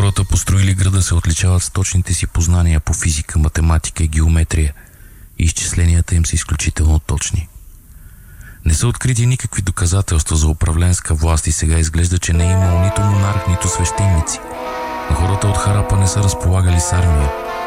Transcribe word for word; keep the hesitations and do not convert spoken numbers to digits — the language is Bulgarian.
Хората, построили града, се отличават с точните си познания по физика, математика и геометрия и изчисленията им са изключително точни. Не са открити никакви доказателства за управленска власт и сега изглежда, че не е имало нито монарх, нито свещеници. Хората от Харапа не са разполагали с армия